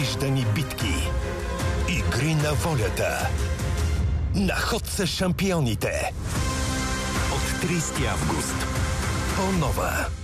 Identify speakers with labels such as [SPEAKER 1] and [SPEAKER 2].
[SPEAKER 1] невиждани битки, игри на волята, на ход с шампионите. От 30 август. По-нова.